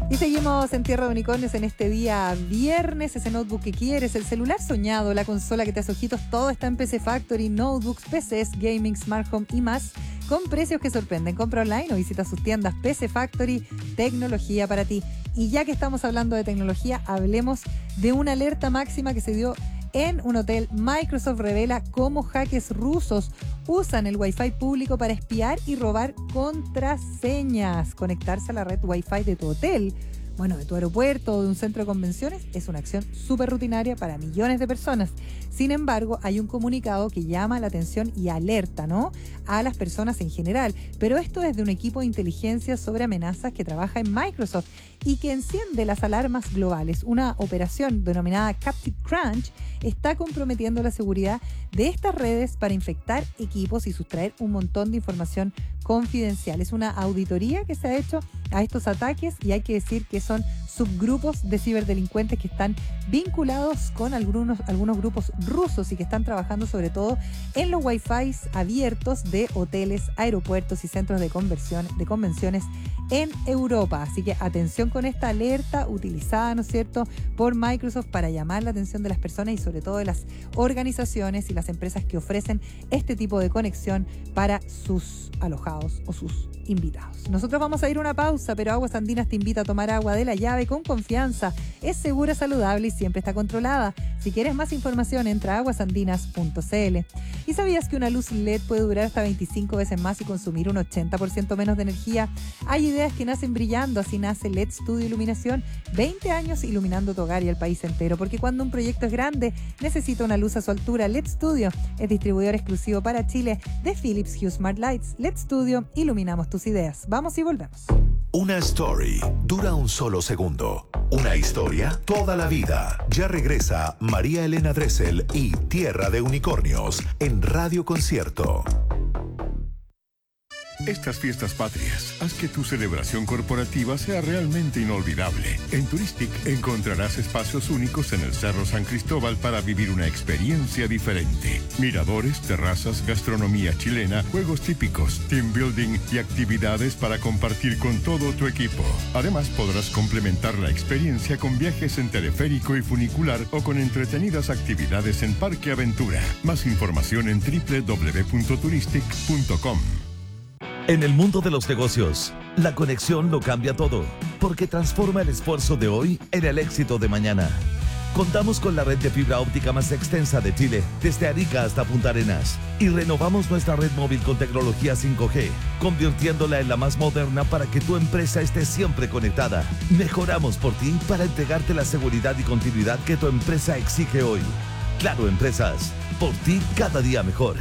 Y seguimos en Tierra de Unicornios en este día viernes. Ese notebook que quieres, el celular soñado, la consola que te hace ojitos, todo está en PC Factory. Notebooks, PCs, gaming, smart home y más, con precios que sorprenden. Compra online o visita sus tiendas. PC Factory, tecnología para ti. Y ya que estamos hablando de tecnología, hablemos de una alerta máxima que se dio en un hotel. Microsoft revela cómo hackers rusos usan el Wi-Fi público para espiar y robar contraseñas. Conectarse a la red Wi-Fi de tu hotel, bueno, de tu aeropuerto o de un centro de convenciones, es una acción súper rutinaria para millones de personas. Sin embargo, hay un comunicado que llama la atención y alerta, ¿no?, a las personas en general. Pero esto es de un equipo de inteligencia sobre amenazas que trabaja en Microsoft y que enciende las alarmas globales. Una operación denominada Captive Crunch está comprometiendo la seguridad de estas redes para infectar equipos y sustraer un montón de información confidencial. Es una auditoría que se ha hecho a estos ataques y hay que decir que son subgrupos de ciberdelincuentes que están vinculados con algunos grupos rusos y que están trabajando sobre todo en los Wi-Fi abiertos de hoteles, aeropuertos y centros de convenciones en Europa. Así que atención con esta alerta utilizada, ¿no es cierto?, por Microsoft para llamar la atención de las personas y sobre todo de las organizaciones y las empresas que ofrecen este tipo de conexión para sus alojados o sus invitados. Nosotros vamos a ir a una pausa, pero Aguas Andinas te invita a tomar agua de la llave con confianza. Es segura, saludable y siempre está controlada. Si quieres más información, entra a aguasandinas.cl. ¿Y sabías que una luz LED puede durar hasta 25 veces más y consumir un 80% menos de energía? Hay ideas que nacen brillando, así nace LED Studio Iluminación, 20 años iluminando tu hogar y el país entero, porque cuando un proyecto es grande, necesita una luz a su altura. LED Studio es distribuidor exclusivo para Chile de Philips Hue Smart Lights. LED Studio, iluminamos tus ideas. Vamos y volvemos. Una story dura un solo segundo. Una historia toda la vida. Ya regresa María Elena Dressel y Tierra de Unicornios en Radio Concierto. Estas fiestas patrias, haz que tu celebración corporativa sea realmente inolvidable. En Turistic encontrarás espacios únicos en el Cerro San Cristóbal para vivir una experiencia diferente. Miradores, terrazas, gastronomía chilena, juegos típicos, team building y actividades para compartir con todo tu equipo. Además, podrás complementar la experiencia con viajes en teleférico y funicular o con entretenidas actividades en Parque Aventura. Más información en www.turistic.com. En el mundo de los negocios, la conexión lo cambia todo, porque transforma el esfuerzo de hoy en el éxito de mañana. Contamos con la red de fibra óptica más extensa de Chile, desde Arica hasta Punta Arenas, y renovamos nuestra red móvil con tecnología 5G, convirtiéndola en la más moderna para que tu empresa esté siempre conectada. Mejoramos por ti para entregarte la seguridad y continuidad que tu empresa exige hoy. Claro Empresas, por ti cada día mejor.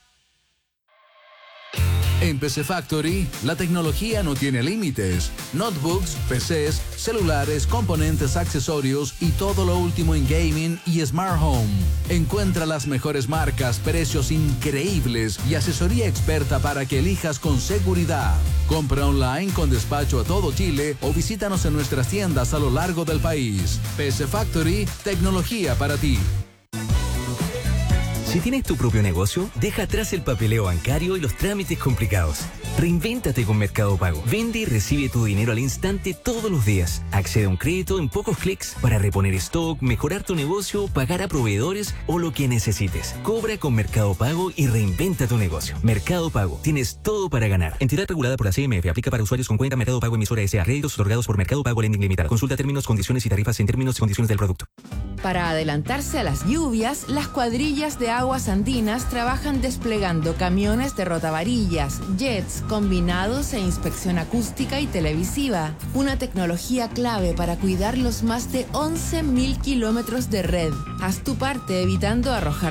En PC Factory, la tecnología no tiene límites. Notebooks, PCs, celulares, componentes, accesorios y todo lo último en gaming y smart home. Encuentra las mejores marcas, precios increíbles y asesoría experta para que elijas con seguridad. Compra online con despacho a todo Chile o visítanos en nuestras tiendas a lo largo del país. PC Factory, tecnología para ti. Si tienes tu propio negocio, deja atrás el papeleo bancario y los trámites complicados. Reinvéntate con Mercado Pago. Vende y recibe tu dinero al instante todos los días. Accede a un crédito en pocos clics para reponer stock, mejorar tu negocio, pagar a proveedores o lo que necesites. Cobra con Mercado Pago y reinventa tu negocio. Mercado Pago. Tienes todo para ganar. Entidad regulada por la CMF. Aplica para usuarios con cuenta Mercado Pago emisora S.A. Créditos otorgados por Mercado Pago Lending Limitada. Consulta términos, condiciones y tarifas en términos y condiciones del producto. Para adelantarse a las lluvias, las cuadrillas de Aguas Andinas trabajan desplegando camiones de rotavarillas, jets, combinados e inspección acústica y televisiva. Una tecnología clave para cuidar los más de 11.000 kilómetros de red. Haz tu parte evitando arrojar